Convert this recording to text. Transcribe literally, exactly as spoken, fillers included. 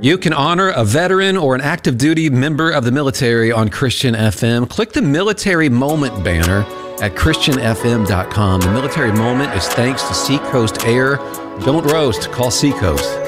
You can honor a veteran or an active duty member of the military on Christian F M. Click the Military Moment banner at Christian F M dot com. The Military Moment is thanks to Seacoast Air. Don't roast, call Seacoast.